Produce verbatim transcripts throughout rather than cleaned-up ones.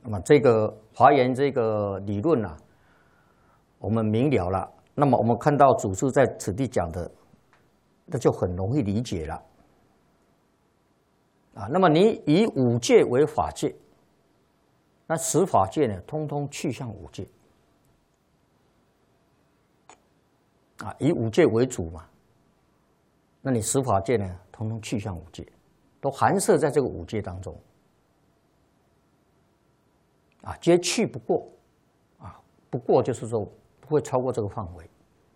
那么这个华严这个理论啊，我们明了了。那么我们看到祖师在此地讲的，那就很容易理解了。啊，那么你以五戒为法界，那十法界呢，通通去向五戒。啊，以五戒为主嘛，那你十法界呢，通通去向五戒，都含摄在这个五戒当中。啊，皆去不过，啊，不过就是说不会超过这个范围。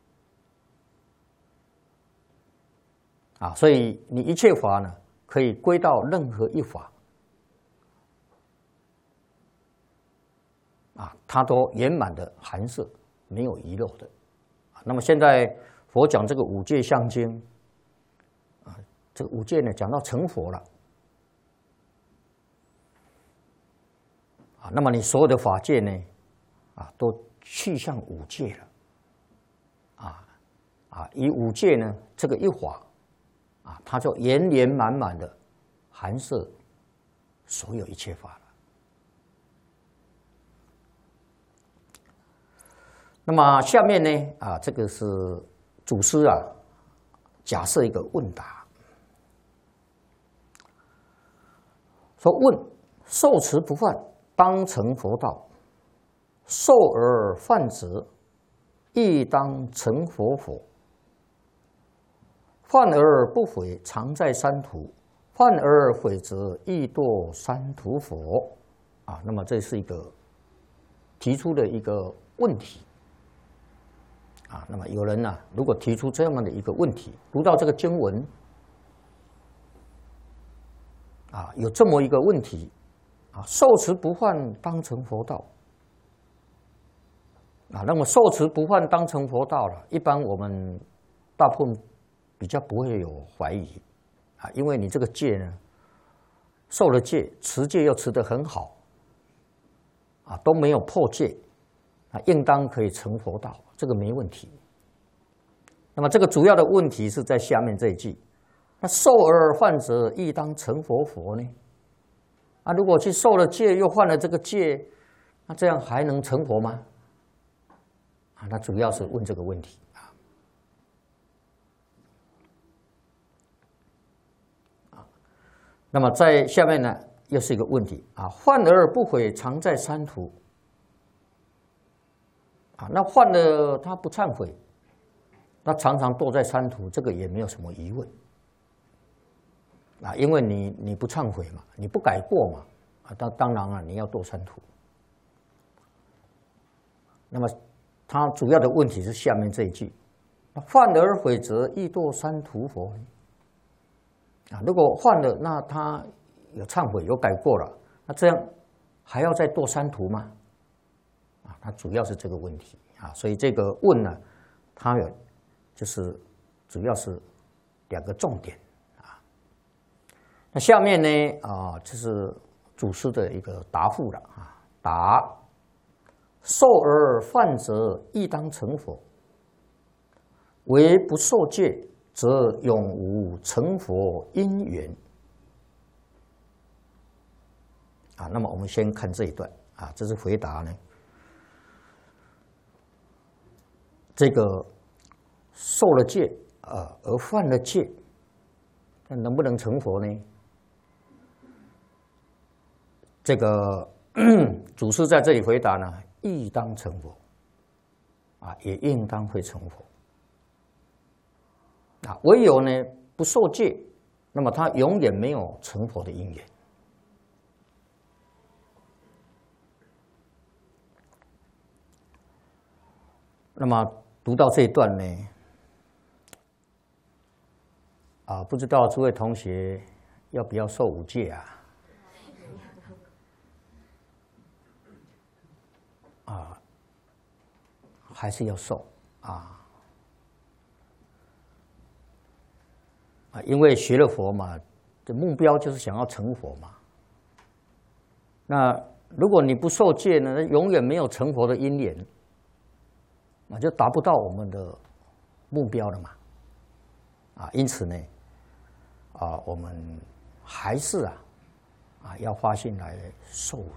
啊，所以你一切法呢，可以归到任何一法，啊，它都圆满的含摄，没有遗漏的。那么现在佛讲这个五戒相经，啊，这个五戒呢讲到成佛了，啊，那么你所有的法界呢，啊，都去向五戒了，啊啊，以五戒呢这个一法，啊，它就圆圆满满的含摄所有一切法了。那么下面呢，啊，这个是祖师啊，假设一个问答，说问受持不犯，当成佛道；受而犯者，亦当成佛佛。犯而不悔，常在三途；犯而悔则，亦堕三途佛。啊，那么这是一个提出的一个问题。啊，那么有人呢、啊，如果提出这样的一个问题，读到这个经文，啊，有这么一个问题，啊，受持不犯当成佛道，啊，那么受持不犯当成佛道了，一般我们大部分比较不会有怀疑，啊，因为你这个戒呢，受了戒，持戒又持得很好，啊，都没有破戒，啊，应当可以成佛道。这个没问题。那么这个主要的问题是在下面这一句：那受而犯者，亦当成佛佛呢？啊，如果去受了戒，又犯了这个戒，那这样还能成佛吗？啊，那主要是问这个问题啊。啊，那么在下面呢，又是一个问题啊：犯而不悔，常在三途。啊，那犯了他不忏悔，那常常堕在三途，这个也没有什么疑问啊，因为你你不忏悔嘛，你不改过嘛，啊，当当然啊，你要堕三途。那么他主要的问题是下面这一句：犯而悔则，亦堕三途佛。啊，如果犯了，那他有忏悔有改过了，那这样还要再堕三途吗？啊，它主要是这个问题啊，所以这个问呢，它有就是主要是两个重点啊。那下面呢啊，这是祖师的一个答复了啊。答：受而犯者，亦当成佛；唯不受戒，则永无成佛因缘。啊，那么我们先看这一段啊，这是回答呢。这个受了戒啊，而犯了戒，那能不能成佛呢？这个祖师在这里回答呢，亦当成佛，啊，也应当会成佛。啊，唯有呢不受戒，那么他永远没有成佛的因缘。那么读到这一段呢，啊，不知道诸位同学要不要受五戒啊？啊，还是要受啊？啊，因为学了佛嘛，这目标就是想要成佛嘛。那如果你不受戒呢，那永远没有成佛的因缘。啊，就达不到我们的目标了嘛，啊，因此呢，啊，我们还是啊，啊，要发心来受